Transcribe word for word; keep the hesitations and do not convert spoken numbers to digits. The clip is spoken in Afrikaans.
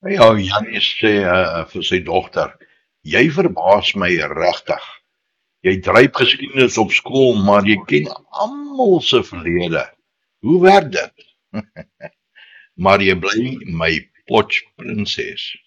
Ja, Janie sê uh, vir sy dogter, jy verbaas my regtig. Jy dryf geskiedenis op skool, maar jy ken almal se verlede. Hoe werk dit? Maar jy bly my potch prinses.